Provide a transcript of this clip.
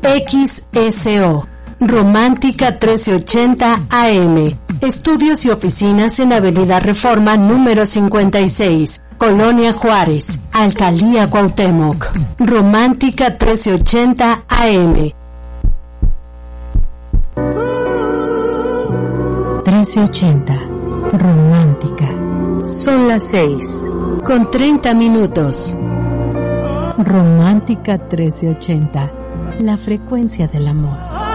XSO, Romántica 1380 AM. Estudios y oficinas en Avenida Reforma número 56, Colonia Juárez, Alcaldía Cuauhtémoc. Romántica 1380 AM. 1380, Romántica. Son las 6:30. Romántica 1380, la frecuencia del amor.